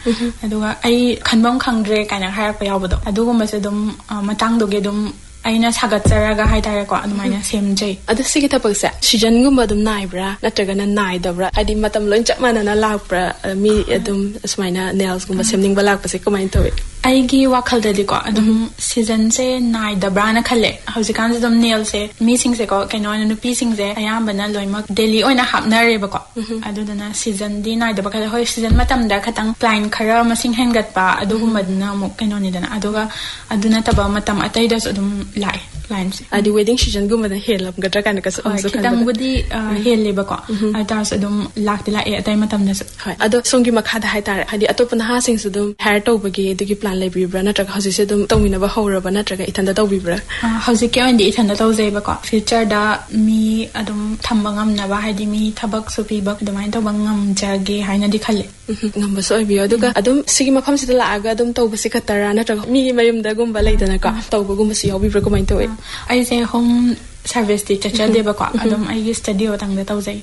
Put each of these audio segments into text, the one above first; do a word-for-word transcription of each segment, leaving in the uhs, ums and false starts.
ꯑꯗꯨꯒ ꯑꯩ ꯈꯟꯕꯝ ꯈꯪꯗ꯭ꯔꯦ ꯀꯥꯏꯅ ꯍꯥꯏꯔꯛꯄ ꯌꯥꯎꯕꯗꯣ ꯑꯗꯨꯒꯨꯝꯕꯁꯦ ꯑꯗꯨꯝ ꯃꯇꯥꯡꯗꯨꯒꯤ ꯑꯗꯨꯝ ꯑꯩꯅ ꯁꯥꯒꯠꯆꯔꯒ ꯍꯥꯏꯇꯥꯔꯦꯀꯣ ꯑꯗꯨꯃꯥꯏꯅ ꯁꯦꯝꯖꯩ ꯑꯗꯣ ꯁꯤꯒꯤ ꯊꯕꯛꯁꯦ ꯁꯤꯖꯟꯒꯨꯝꯕ ꯑꯗꯨꯝ ꯅꯥꯏꯕ꯭ꯔꯥ ꯅꯠꯇ꯭ꯔꯒꯅ ꯅꯥꯏꯗꯕ꯭ꯔꯥ ꯍꯥꯏꯗꯤ ꯃꯇꯝ ꯂꯣꯏ ꯆꯞ ꯃꯥꯟꯅꯅ ꯂꯥꯛꯄ꯭ꯔꯥ ꯃꯤ ꯑꯗꯨꯝ ꯁꯨꯃꯥꯏꯅ ꯅꯦꯜꯁꯒꯨꯝꯕ ꯁꯦꯝꯅꯤꯡꯕ ꯂꯥꯛꯄꯁꯦ ꯀꯃꯥꯏꯅ ꯇꯧꯏ ꯑꯩꯒꯤ ꯋꯥꯈꯜꯗꯗꯤꯀꯣ ꯑꯗꯨꯝ ꯁꯤꯖꯟꯁꯦ ꯅꯥꯏꯗꯕ꯭ꯔꯥꯅ ꯈꯜꯂꯦ ꯍꯧꯖꯤꯛꯀꯥꯟꯁꯦ ꯑꯗꯨꯝ ꯅꯦꯜꯁꯦ ꯃꯤꯁꯤꯡꯁꯦꯀꯣ ꯀꯩꯅꯣ ꯑꯣꯏꯅ ꯅꯨꯄꯤꯁꯤꯡꯁꯦ ꯑꯌꯥꯝꯕꯅ ꯂꯣꯏꯅꯃꯛ ꯗꯦꯂꯤ ꯑꯣꯏꯅ ꯍꯥꯞꯅꯔꯦꯕꯀꯣ ꯑꯗꯨꯗꯨꯅ ꯁꯤꯖꯟꯗꯤ ꯅꯥꯏꯗꯕ ꯈꯜꯂꯦ ꯍꯣꯏ ꯁꯤꯖꯟ ꯃꯇꯝꯗ ꯈꯇꯪ ꯀ꯭ꯂꯥꯏꯟ ꯈꯔ ꯃꯁꯤꯡ ꯍꯦꯟꯒꯠꯄ ꯑꯗꯨꯒꯨꯝꯕꯗꯨꯅ ꯑꯃꯨꯛ ꯀꯩꯅꯣꯅꯤꯗꯅ ꯑꯗꯨꯒ ꯑꯗꯨ ꯅꯠꯇꯕ ꯃꯇꯝ ꯑꯇꯩꯗꯁꯨ ꯑꯗꯨꯝ ꯂꯥꯛꯑꯦ ꯀ꯭ꯂꯥꯏꯟꯁꯦ ꯍꯥꯏꯗꯤ ꯋꯦꯗꯤꯡ ꯁꯤꯖꯟꯒꯨꯝꯕꯗ ꯍꯦꯜꯂꯝꯒꯗ꯭ꯔꯥ ꯀꯥꯏꯅ ꯀꯁꯨ ꯑꯃꯁꯨ ꯈꯟꯕꯗ ꯈꯤꯇꯪꯕꯨꯗꯤ ꯍꯦꯜꯂꯦꯕꯀꯣ ꯑꯗꯨꯇꯥꯔꯁꯨ ꯑꯗꯨꯝ ꯂꯥꯛꯇꯤ ꯂꯥꯛꯑꯦ ꯑꯇꯩ ꯃꯇꯝꯗꯁꯨ ꯍꯣꯏ ꯑꯗꯣ ꯁꯣꯝꯒꯤ ꯃꯈꯥꯗ ꯍꯥꯏꯇꯥꯔꯦ ꯍꯥꯏꯗꯤ ꯑꯇꯣꯞꯄ ꯅꯍꯥꯁꯤꯡꯁꯨ ꯑꯗꯨꯝ ꯍꯥꯌꯔ ꯇꯧꯕꯒꯤ ꯑꯗꯨꯒꯤ ꯄ꯭ꯂꯥꯟ ꯂꯩꯕꯤꯕ꯭ꯔꯥ ꯅꯠꯇ꯭ꯔꯒ ꯍꯧꯖꯤꯛꯁꯦ ꯑꯗꯨꯝ ꯇꯧꯃꯤꯟꯅꯕ ꯍꯧꯔꯕ ꯅꯠꯇ꯭ꯔꯒ ꯏꯊꯟꯗ ꯇꯧꯕꯤꯕ꯭ꯔꯥ ꯍꯧꯖꯤꯛꯀꯤ ꯑꯣꯏꯅꯗꯤ ꯏꯊꯟꯗ ꯇꯧꯖꯩꯕꯀꯣ ꯐ꯭ꯌꯨꯆꯔꯗ ꯃꯤ ꯑꯗꯨꯝ ꯊꯝꯕ ꯉꯝꯅꯕ ꯍꯥꯏꯗꯤ ꯃꯤ ꯊꯕꯛꯁꯨ ꯄꯤꯕ ꯑꯗꯨꯃꯥꯏꯅ ꯇꯧꯕ ꯉꯝꯖꯒꯦ ꯍꯥꯏꯅꯗꯤ ꯈꯜꯂꯦ ꯉꯝꯕꯁꯨ ꯑꯣꯏꯕꯤꯌꯣ ꯑꯗꯨꯒ ꯑꯗꯨꯝ ꯁꯤꯒꯤ ꯃꯐꯝꯁꯤꯗ ꯂꯥꯛꯑꯒ ꯑꯗꯨꯝ ꯇꯧꯕꯁꯤ ꯈꯛꯇꯔꯥ ꯅꯠꯇ꯭ꯔꯒ ꯃꯤꯒꯤ ꯃꯌꯨꯝꯗꯒꯨꯝꯕ ꯂꯩꯗꯅꯀꯣ ꯇꯧꯕꯒꯨꯝꯕꯁꯨ ꯌꯥꯎꯕꯤꯕ꯭ꯔꯥ ꯀꯃꯥꯏꯅ ꯇꯧꯏ ꯑꯩꯁꯦ ꯍꯣꯝ ꯁꯔꯚꯤꯁꯇꯤ ꯆꯠꯆꯗꯦꯕꯀꯣ ꯑꯗꯨꯝ ꯑꯩꯒꯤ ꯁ꯭ꯇꯗꯤꯑꯣꯇꯪꯗ ꯇꯧꯖꯩ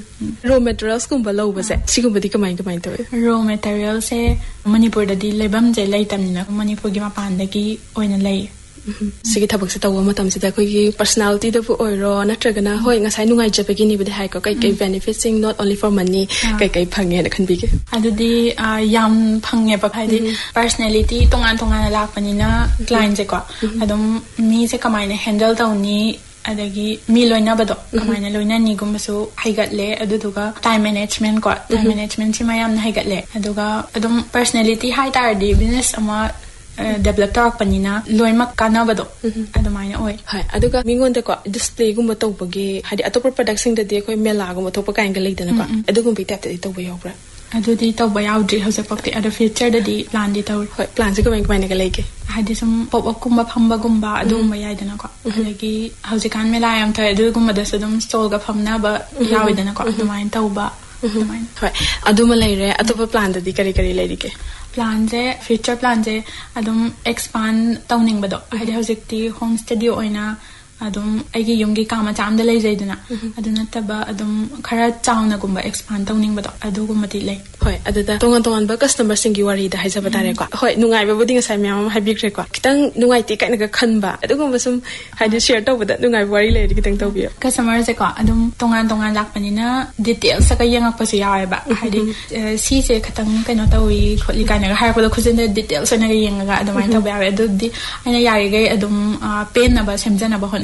ꯔꯣ ꯃꯦꯇꯔꯤꯌꯦꯜꯁꯀꯨꯝꯕ ꯂꯧꯕꯁꯦ ꯁꯤꯒꯨꯝꯕꯗꯤ ꯀꯃꯥꯏ ꯀꯃꯥꯏꯅ ꯇꯧꯏ ꯔꯣ ꯃꯦꯇꯔꯤꯌꯦꯜꯁꯦ ꯃꯅꯤꯄꯨꯔꯗꯗꯤ ꯂꯩꯐꯝꯁꯦ ꯂꯩꯇꯕꯅꯤꯅ ꯃꯅꯤꯄꯨꯔꯒꯤ ꯃꯄꯥꯟꯗꯒꯤ ꯑꯣꯏꯅ ꯂꯩ ꯁꯤꯒꯤ ꯊꯕꯛꯁꯦ ꯇꯧꯕ ꯃꯇꯝꯁꯤꯗ ꯑꯩꯈꯣꯏꯒꯤ ꯄꯔꯁꯣꯅꯦꯂꯤꯇꯤꯗꯕꯨ ꯑꯣꯏꯔꯣ ꯅꯠꯇ꯭ꯔꯒꯅ ꯍꯣꯏ ꯉꯁꯥꯏ ꯅꯨꯡꯉꯥꯏꯖꯕꯒꯤꯅꯤꯕꯨꯗꯤ ꯍꯥꯏꯀꯣ ꯀꯩ ꯀꯩ ꯕꯦꯅꯤꯐꯤꯠꯁꯤꯡ ꯅꯣꯠ ꯑꯣꯟꯂꯤ ꯐꯣꯔ ꯃꯅꯤ ꯀꯩ ꯀꯩ ꯐꯪꯉꯦꯅ ꯈꯟꯕꯤꯒꯦ ꯑꯗꯨꯗꯤ ꯌꯥꯝ ꯐꯪꯉꯦꯕ ꯍꯥꯏꯗꯤ ꯄꯔꯁꯣꯅꯦꯂꯤꯇꯤ ꯇꯣꯉꯥꯟ ꯇꯣꯉꯥꯟꯅ ꯂꯥꯛꯄꯅꯤꯅ ꯀ꯭ꯂꯥꯏꯟꯁꯦꯀꯣ ꯑꯗꯨꯝ ꯃꯤꯁꯦ ꯀꯃꯥꯏꯅ ꯍꯦꯟꯗꯜ ꯇꯧꯅꯤ adagi mi loinabado kamana loinani gumbasu haigatle aduduga time management ko time management si mayam na haigatle aduga adum personality high tardi business ama develop tawakpanina loimak kanabado adumaina oi hai aduga mingonda ko display gumba tawbage hadi atopra product sing da de koi mela gumba thopa kain ga leidana ko adugum bi tap tawba yawbra adudi tawba yawdri hausa pakti adu future da di plan di taw hoi plan si kamai kamai ga leike hadi sum pop up gumba phamba gumba adum yaidana ko adagi hausikan mela yam thaw adu gumba da sadum stall ga phamna ba yawidana ko adumain tawba adumain hoi aduma leire atopa plan da di kari kari leirike plan je future plan je adum expand tawning bado hadi hausikti home studio oina adum aigi yumgi kama chamda lei jaiduna aduna taba adum khara chauna gumba expand tawning bado adu gumati lei hoi aduda tongan tongan ba customer singi wari da haijaba tare ko hoi nungai ba buding sai myam haibikre ko kitang nungai ti kaina ga khanba adu gumba sum haidi share tawbada nungai wari lei kitang tawbiya customer se ko adum tongan tongan lakpanina details sa kayang pasu yawa ba haidi si se khatang kaino tawi kholi kaina har ko khujin da details na ga yenga adumai tawba adu di aina yari gai adum pen na ba semjana ba hone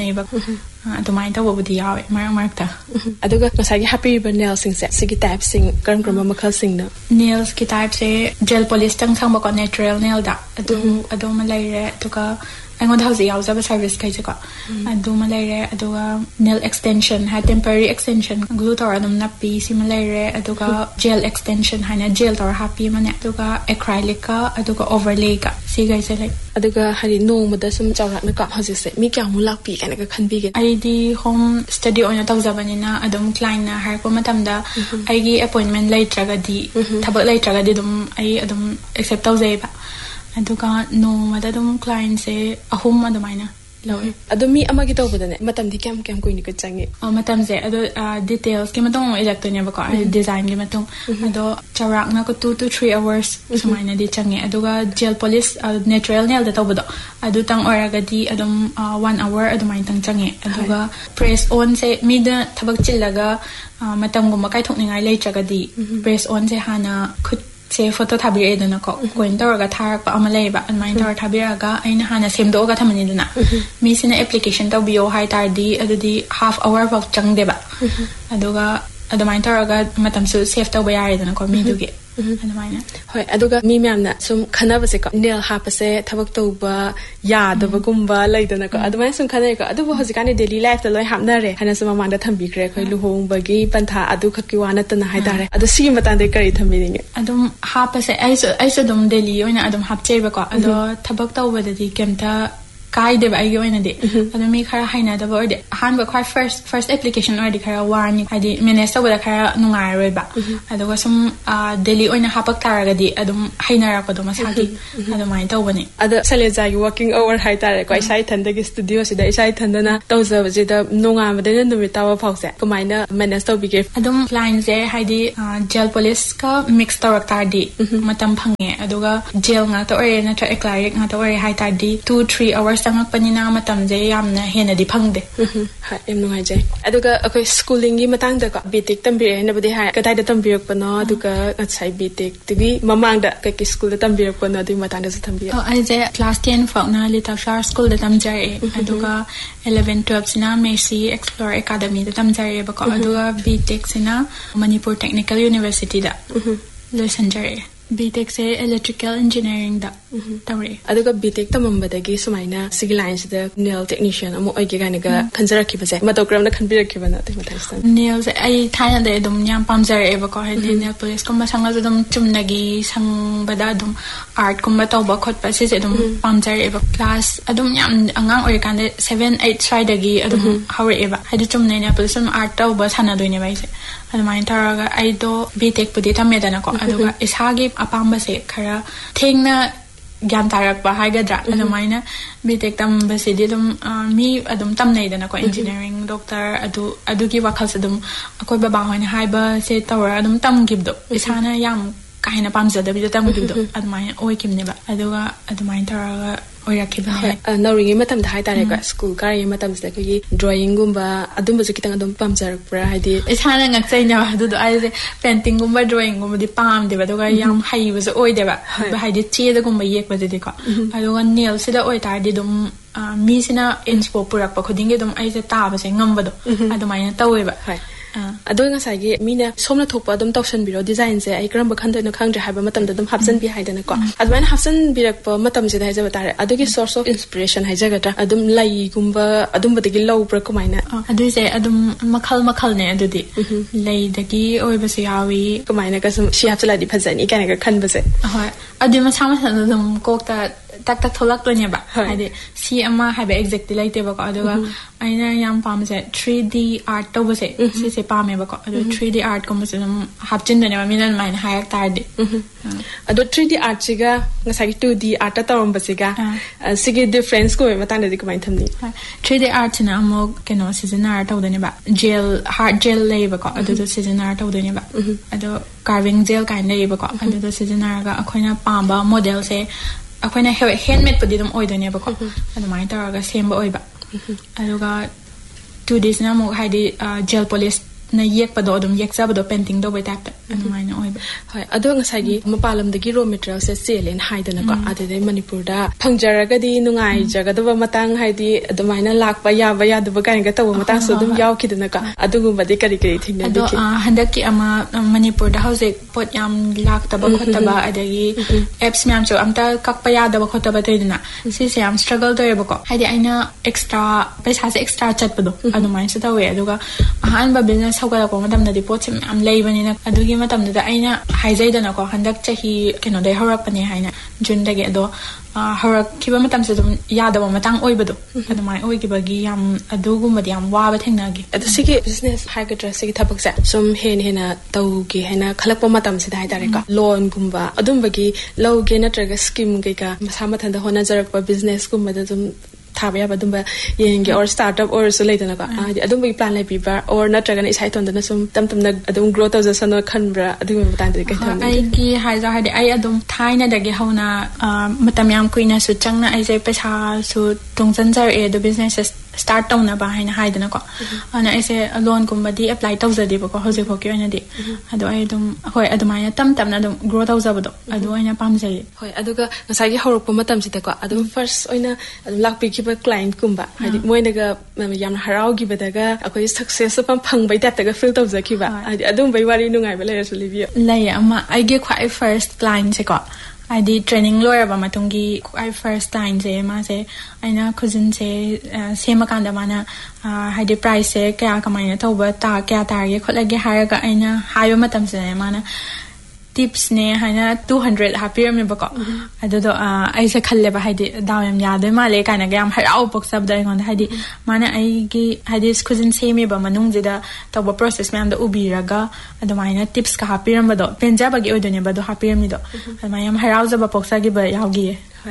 adumai tawbudi yawe mar marta aduga masagi happy nail sing set sigi type sing karam karam makhal sing na nails ki type se gel polish tang sang ba ko natural nail da adu adu malai re tuka angon hausi yauzaba service kai ko adu malai re aduga nail extension ha temporary extension glue tor adum nappi simalai re aduga gel extension hana gel tor happy mane aduga acrylic ka aduga overlay ka si gai se lai aduga hari no mada sum chawrak na ka hausi se mi kya mu lakpi kana ka khanbi ge ai di home study oina tawjabani na adum client na har ko matam da ai gi appointment lai traga di thabak lai traga di dum ai adum accept tawjai ba aduga no mada dum client se ahum adumaina lawi adu mi amagi tawbadane matam di kyam kyam koini ka change o matam se adu details ki matong electronic ba ko design ki matong adu charak na ko two to three hours sumaina di change aduga gel polish natural nail da tawbado adu tang oraga di adum one hour adumain tang change aduga press on se mi da thabak chillaga matam gum kai thokningai lei chaga di press on se hana khut se photo thabire dana ko coin toraga tharak pa amalei ba anmai tor thabiraga aina hana semdo ga thamani dana mi sina application to bio high tar di adudi half hour of chang deba aduga adumai toraga matam su save to ba yare dana ko mi duge adumai hoi aduga mi myam na sum khana ba se ko nail ha pa se thabak to ba ya da ba gumba lai dana ko adumai sum khana ko adu ba hojikane daily life ta loi hapna re hana sum ma da thambi kre khoi luhong ba gi pantha adu khaki wana ta na hai dare adu si matan de kari thambi ning adum ha pa se ai so ai so dum daily oina adum hapchei ba ko ado thabak to ba da di kemta kaide ba ayo ina de adu mi khara haina da ba de han ba khai first first application or de khara warni adi minister ba khara nungai roi ba adu ga sum daily oina hapak taraga di adu haina ra ko do masagi adu mai taw bane adu Saleja gi working hour hai tare ko isai thanda gi studio sida isai thanda na tawza ba da nunga ma de numi tawa phause ko mai na minister bi ge adu client je haidi gel polish ka mix tarak tar di matam phange adu ga gel nga to ore na tra eclaric nga to ore hai tar di two three hours tangak panina matam je yamna hena di phangde ha em nungai je adu ga akoi schooling gi matang da ko bitik tambi na budi ha ka dai da tambi yok pano adu ga achai bitik tigi mamang da ka ki school da tambi yok pano adu matang da sa tambi oh ai je class ten fa na Little Flower school da tam jare adu ga eleven twelve sina Mercy Explore Academy da tam jare ba ko adu ga bitik sina Manipur Technical University da lesson jare B.Tech se electrical engineering da tawre aduga B.Tech tamambadagi sumaina civil lines da nail technician amu oige ganiga khanjaraki base matokram na khanbirakhi bana te mathastan nail se ai thana de dum yam pamjare eba ko heli nail polish ko masanga dum chumnagi sang bada dum art ko mataw ba khot pa se dum pamjare eba class adum yam angang oi kan de seven eight side dagi adum hawe eba hadi chumnai nail polish art taw ba sana doine bai se adumai taraga ai do B.Tech pudi tamedana ko aduga isagi apamba se khara thengna gyan tarak ba haigadra adumaina B.Tech tamba se dum mi adum tamnai dana ko engineering doctor adu adugi wakhal se dum akoi baba hoina haiba se tawra adum tamgibdo isana yam kaina pamza da bi tamgibdo adumaina oi kimne ba aduga adumaina taraga oirakhiba hai nauringi matam da hai tare ka school kari matam se ko yi drawing gumba adum bu kitang adum pamjar pra haidi isana ngak chaina adu do ai se painting gumba drawing gumba di pam de ba do ga yam hai bu se oi de ba haidi che da gumba yek ba de ko adu ga nail se da oi tar di dum mi sina inspo purak pa khoding ge dum ai se ta ba se ngam ba do adu mai na tawe ba hai ado nga sagi mina somna thokpa dum tawsan biro design se ai kram ba khan na khang ja haba matam da dum hapsan bi haidana ko adman hapsan birak pa matam se dai ja batare adogi source of inspiration hai jaga ta adum lai gumba adum badagi low pra ko maina adu se adum makhal makhal ne adudi lai dagi oi ba se yawi ko maina ka sum shi hapsala di phajani kana ka khan ba se ha adu ma sama sa dum kok ta tak tak tholak to ne ba hade si ama ha ba exactly like te ba ko aduga aina yam pam se three D art to ba se si se pam ba ko adu three D art ko ma se hapchin da ne ma minan main hayak tar de adu three D art siga ngasagi two D art ta tawam ba siga sigi difference ko ma tan da ko main thamni three D art na mo keno seasonar to da ne ba gel hard gel lay ba ko adu seasonar to da ne ba adu carving gel kind lay ba ko adu seasonar ga akoina pam ba model se akoina handmade pudi dum oidone ba ko adumai taraga semba oiba aduga two days na mo haidi gel polish na yek pa do dum yek sa do painting do bai tap adumai na oiba hoi adu ngasagi mapalam dagi raw material se selen haidana ko ade Manipur da phangjaraga di nungai jaga do matang haidi adumai na lakpa ya ba ya do ba kan ga taw matang so dum yaw kidana ka adu ba de kari kari thingna adu handaki ama Manipur da house pot yam lak ta ba khota ba adagi apps myam so amta kakpa ya da ba khota ba tedina si se am struggle do ba ko haidi aina extra paisa se extra chat pa do adumai se tawe aduga ahan ba business hawga ko madam na di pot sim am leibani na adugi matam da aina haizaidana ko handak chahi keno dai horak pani haina jun dage ado horak kiba matam se dum yada ba matang oibado adumai oi ki bagi yam adugu madi yam wa ba thengna gi adu sigi business haga dress sigi thabak sa sum hen hena tau gi hena khalakpa matam se dai tare ka loan gumba adum bagi low ge na traga scheme ge ka masa mathan da hona jarak pa business gumba da dum thabya ba dum ba yenge or startup or so later na ka adum bagi plan lai bi ba or na traga na isai ton da na sum tam tam na adum grow ta jasan no khan bra adum matan de ka tham ai gi haiza hadi ai adum thaina da ge hauna matam yam kuina su changna ai jai paisa su tongjan jar e the business start tawna ba haina haidana ko ana ai se loan gumba di apply tawza de ba ko hoje ko ki ona di adu ai dum hoi adumai tam tam na dum grow tawza ba do adu aina pamjai hoi aduga ngasai gi horok pa matam sita ko adum first oina adum lakpi ki ba client gumba hadi moina ga yam harau gi ba daga akoi success pam phang bai ta ga feel tawza ki ba adum bai wari nu ngai ba le so livi lai ama ai gi khwai first client se ko I did training lawyer ba matungi I first time se ma se aina cousin se sema kanda mana I did price se kaya kamai na tawba ta kaya target khola ge hire ga aina hayo matam se mana tips ne haina two hundred happier me bako ado do ai se khalle ba haidi daw yam yadoi male kana ga yam harau boksab da ngon haidi mana ai gi haidi cuisine same ba manung jida taw process me am da ubiraga ado maina tips ka happier ba do penja ba gi odone ba do happier me do ma yam harau za ba poksa gi ba yawgi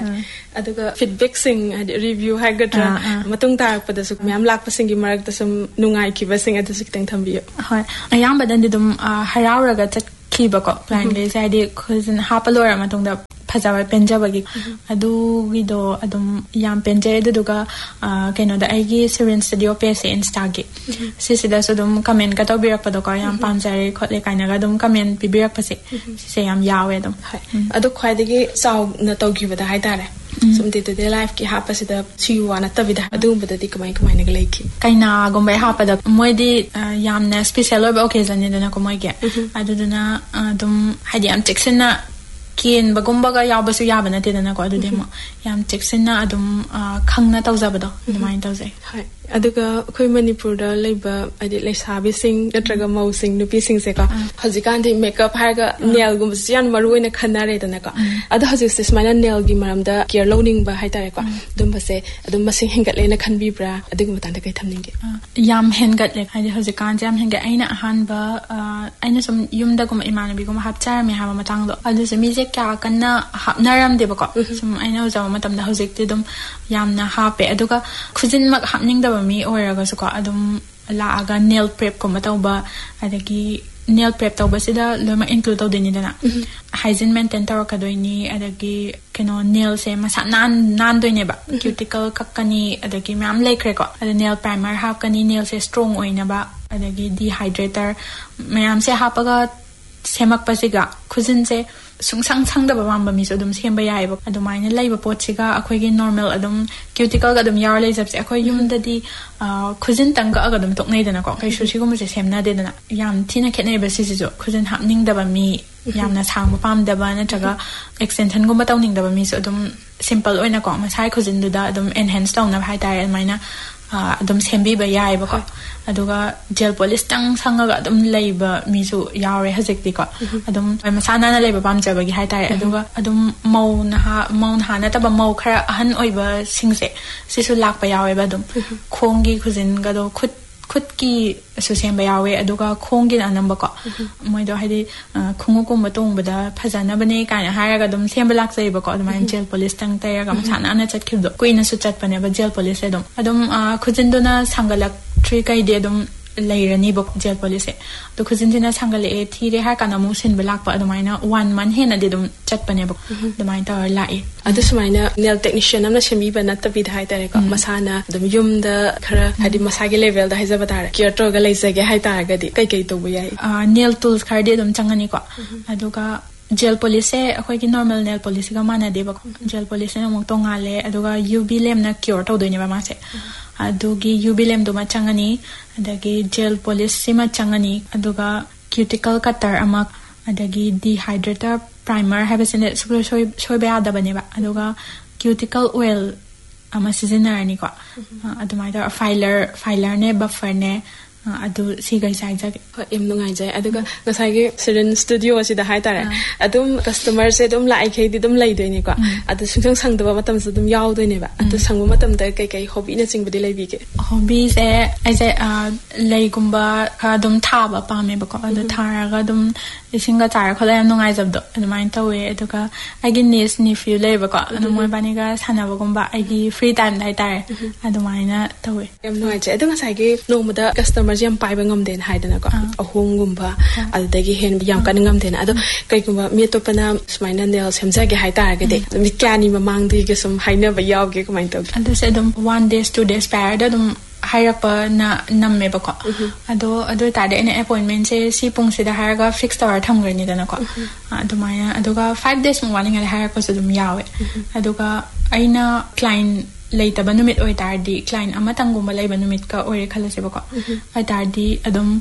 aduga feedback sing review hagadra matung ta pada su myam lak pasing gi marak ta sum nungai ki ba sing adu su kitang thambi hoi ayam badan di dum harau raga chat ki ba ko plan le sai de cuisine hapalora matung da phajawa penja ba gi adu gi do adum yam penja edu duga keno da ai gi Syrian studio page insta gi sisi da so dum comment ka to birak pa do ka yam pamjare khotle kaina ga dum comment pi birak pa se se yam yawe dum adu khwai de gi saw na to gi ba da hai tare sum de de life ki ha pa se da chiwa na ta vida adu ba da di kamai kamai na ga leki kaina gom ba ha pa da moi di yam na special over occasion ni da na ko moi ge adu duna dum hadi am texina ken bagumba ga yaw basu ya bana te dana ko adu demo yam texina adum khangna tawjaba do dumain tawjai hai aduga khoi manipur da leiba adi leisabi sing natraga mau sing nupi sing se ka hajikan di makeup har ga nail gum sian maruina khanare dana ka adu hajik se smana nail gi maram da care loading ba hai tare ka dum base adum masing hengat le na khanbi bra aduga matan da kai thamning ge yam hengat le adi hajikan jam henga aina ahan ba aina sum yum da gum imanabi gum hapchar me ha matang do adu se mi je kya kanna hapnaram de ba ko sum aina jaw matam da hajik te dum yamna hape aduga khujin mak hapning da mi oraga su ko adum la aga nail prep ko mataw ba adagi nail prep taw ba sida loma include taw deni dana hygiene maintain taw ka doini adagi keno nail se masa nan nan doine ba cuticle kakkani adagi mam lekre ko ad nail primer hap kani nail se strong oina ba adagi dehydrator mayam se hapaga semak pasiga khujin se sungsang sang da ba mamba mi so dum semba yai ba adumaina leiba pochiga akhoi gi normal adum cuticle ga dum yar le jab se akhoi yum da di khujin tang ga ga dum tok nei dana ko kai shu shi gum se semna de dana yam thina khetne ba si si jo khujin hapning da ba mi yamna sang ba pam da ba na taga extension gum ba tawning da ba mi so dum simple oina ko masai khujin du da dum enhance taw na hai tai maina adum sembi ba yai ba ko aduga gel polish tang sanga ga adum leiba mi su yare hajik ko adum masana na leiba pam jaba gi hai tai aduga adum mau na ha mau na na ta ba mau khara ahan oiba singse sisu lak pa yawe ba dum khongi khujin ga do khut khut ki su semba yawe aduga khongi anamba ko moi do haidi khungu ko matong bada phajana bane kana haraga dum semba lak sai ba ko adum gel polish tang tai ga masana na chat khib do koina su chat pane ba gel polish adum adum khujin do na sangalak three kai de dum lairani bok gel polish to khujin dina sangale e thire ha kana mu sin belak pa adumaina one month hena de dum chat pane bok dumain ta lai adu sumaina nail technician amna shemi ba nat bi thai tare ko masana dum yum da khara hadi masage level da haiza batara care to ga leise ge hai ta ga di kai kai to bu yai nail tools khar de dum changani ko aduga gel polish se akhoi ki normal nail polish ga mana de ba gel polish na mok to ngale aduga uv lem na cure to doini ba ma se adugi uv lem do ma changani adagi gel polish sima changani aduga cuticle cutter ama adagi dehydrator primer habesine soi soi ba da bane ba aduga cuticle oil ama seasoner ni ko adumai da filer filer ne buffer ne adu sigai sai jage em nungai jai aduga ngasai ge Syrian studio si da hai tare adum customer se dum lai khei di dum lai doi ni ko adu sungsang sang da matam se dum yaw doi ni ba adu sangbu matam da kai kai hobby na ching budi lai bi ge hobby se ai se lai gumba ka dum tha ba pa me ba ko adu thara ga dum isinga char khola yam nungai jab do adu main tawe aduga ai gi niece nephew lai ba ko adu moi bani ga sana ba gumba ai gi free time dai tare adu mai na tawe em nungai jai adu ngasai ge no mu da customer jam pai ba ngam den hai dana ko ahum gumba adagi hen yam kan ngam den ado kai gumba mi to pana smaina nail semja ge hai ta ga de mi kyani mamang di ge sum haina ba yaw ge ko main to ado se dum one days two days pair da dum hairapa na namme ba ko ado ado ta de ne appointment se si pung se da haraga fixed hour tham gani dana ko ado maya adoga five days mo wani ngal hair ko se dum yawe adoga aina client leitaba numit oi tardi client amatang gumba leiba numit ka oi khala se ba ko ai tardi adum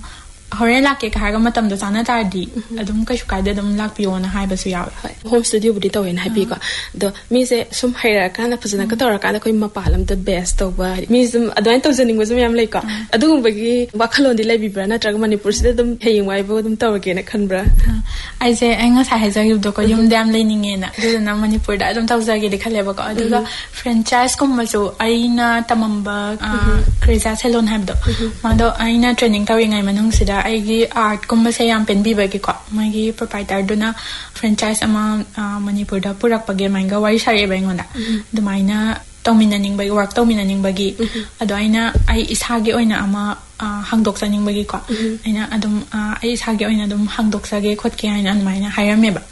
horror lake ka harga matam do chana tardi adum ka shukai de dum lak piyo na hai basu yawe home studio budi to en happy ko do mi se sum haira kana phajana ka tora kana koi mapalam the best to ba mi sum adwain to janing wasum yam lai ko adugum bagi wakhalon di lai bi bra na traga manipur se dum heying wai bo dum taw ge na khan bra ai se ai nga sa haja yu do ko yum dam lai ninge na do na manipur da dum taw ja ge de khale ba ko aduga franchise kum ma so aina tamamba kreza salon have do ma do aina training taw ngai manung sida aigi art kumba se yam pen bi bagi ko magi proprietor duna franchise ama manipur da purak page manga wari sare ba ngonda dumaina tawmina ning bagi work tawmina ning bagi adoina ai ishage oina ama hangdok sa ning bagi ko aina adum ai ishage oina dum hangdok sa ge khot ke aina maina hayame ba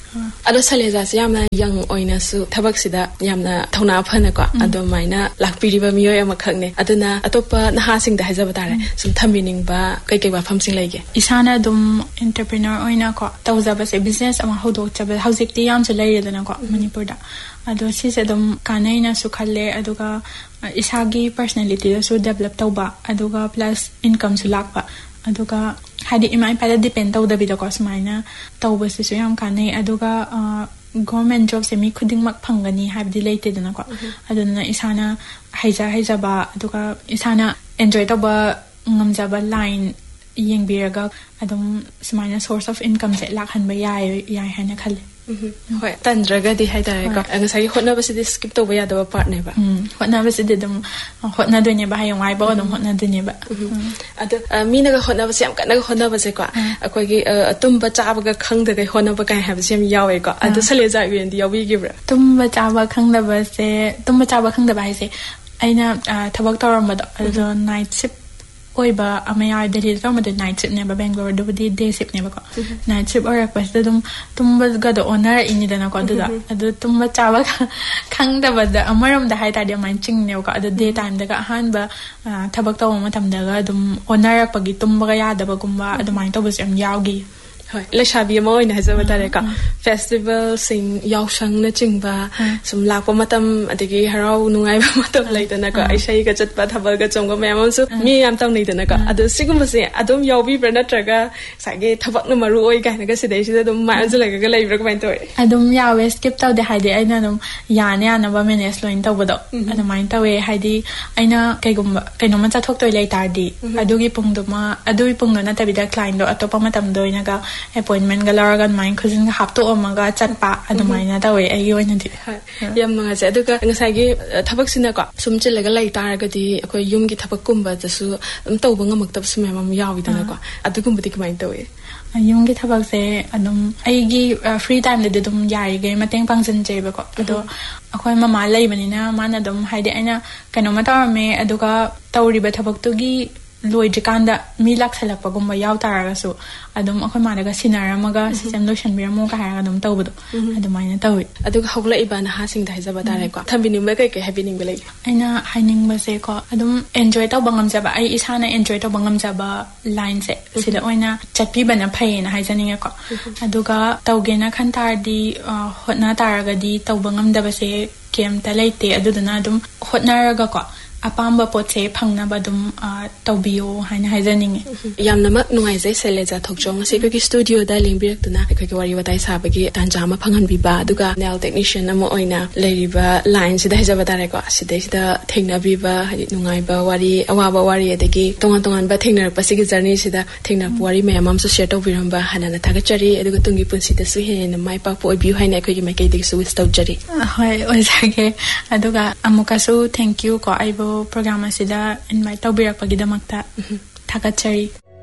ado saleza se yamna yang oina su thabak sida yamna thona phana ko ado maina lakpiri ba miyo yam khakne aduna atopa naha sing da hajaba tare sum thamining ba kai kai ba pham sing laige isana dum entrepreneur oina ko tawza ba se business ama hodok chaba hojik ti yam se laire dana ko manipur da ado si se dum kanaina su khalle aduga isagi personality su develop tawba aduga plus income su lakba aduga hadi imai pada depend tawda bi da ko smaina tawba si su yam kanai aduga government job se mi khuding mak phangani habdi leite dana ko aduna isana haija haija ba aduga isana enjoy tawba ngamja ba line yeng biraga adum smaina source of income se lakhan ba yai yai hana khale hoi tandraga di hai tare ko anga sai hotna ba se skip to ba ya da part ne ba hotna ba se de dum hotna do ne ba hayong ai ba dum hotna do ne ba ado mi na ga hotna ba se am ka na hotna ba se ko akoi gi atum ba cha ba ga khang da ga hotna ba kai ha ba se am yawe ko ado sale za yen di yawi gi bra tum ba cha ba khang da ba se tum ba cha ba khang da ba hai se aina thabak tawram ba do night shift oiba amaya delhi da ma de night shift ne ba bangalore do di day shift ne ba ko night shift or pas da dum tumba ga do honor ini da na ko da adu tumba chawa khang da ba da amaram da hai ta de man ching ne ko adu day time da ga han ba thabak taw ma tham da ga dum honor pa gi tumba ga ya da ba gumba adu mai to ba sem yawgi hoi la shabi ma oina hajaba tare ka festival sing yaw sang na chingba sum lakpa matam adigi harau nungai ba matam laitana ka ai sai ga chatpa thabal ga chongga mayam su mi yam tam nei dana ka adu sigum se adum yawbi brana traga sage thabak na maru oi ga na ga sidai sida dum ma anjula ga lai bra ka bain toy adum yawe skip taw de haide aina dum yana yana ba menes loin taw bodo adu main tawe haidi aina kaigum kaino ma chathok toy lai tardi adugi pungduma adui pungno na tabida client do atopa matam doina ga appointment ga laragan main khuzin ga hapto omaga chatpa adumaina tawe ai oina di yam nga se aduga ngasai gi thabak sina ko sumchil ga lai tar ga di akoi yum gi thabak kumba jasu tawba ngamak tab sumya mam yawi dana ko adugum budi kmain tawe yum gi thabak se adum ai gi free time de dum yai ge mateng pangsan je ba ko ado akoi mama lai banina mana dum haide aina kano mata me aduga tawri ba thabak tu gi loi jikanda mi lak salak pa gumba yaw taraga so adum akhoi managa sinaramaga system lo shan biramo ka ha adum tawbudo adum aina tawi aduga hogla ibana ha sing dai jaba tare ko thambining ba kai kai happening ba lai aina haining ba se ko adum enjoy taw bangam jaba ai isana enjoy taw bangam jaba line se sida oina chatpi bana phai na haijaning ko aduga tawgena khan tar di hotna taraga di taw bangam da ba se kem ta laite adudana adum hotna raga ko apamba poche phangna badum tawbiyo haina haijaning yamna mak nungai jai seleja thokjong se ko ki studio da lingbirak tuna ko ki wari watai sabagi tanjama phangan bi ba duga nail technician amo oina leriba line sida hajaba tare ko sida sida thengna bi ba nungai ba wari awa ba wari adagi tongan tongan ba thengna pa sigi journey sida thengna wari me amam so share to biram ba hanana thaga chari aduga tungi punsi da su he na mai pa po bi haina ko ki mai kai dik su wish tawjari hoi ojage aduga amuka su thank you ko aibo program asida invite tawbirak pagidamakta thakachari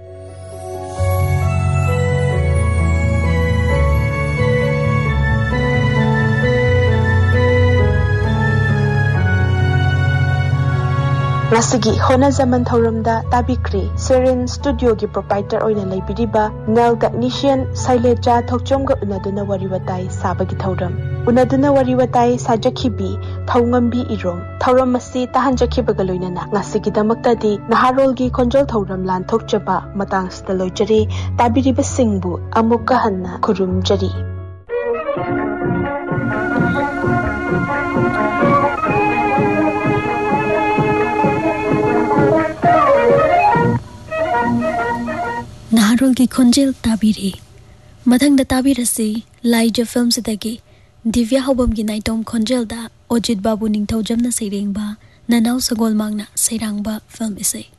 Nasigi hona zaman thoramda tabikri Serin Studio gi proprietor oina leibiriba nail technician Saileja Thokchomga unaduna wariwatai sabagi thoram unaduna wariwatai sajakhibi thongambi irom thoram masi tahanjakhibaga loinana ngasigi damaktadi naharol gi konjol thoram lan thokchaba matang staloijari tabiriba singbu amukka hanna khurumjari मारोल की खोंजेल ताबिरी मथंग दा ताबिरसी लाइजा film सिदगी Divya Haobam की नाइटोम खोंजेल दा अजित बाबू निंगथौ जमना सैरेंगबा ननाव सगोल मांगना सैरांगबा film इसे